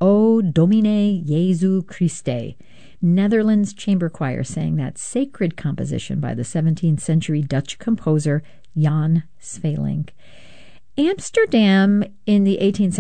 O Domine Jesu Christe. Netherlands Chamber Choir sang that sacred composition by the 17th century Dutch composer Jan Sweelinck. Amsterdam in the 18th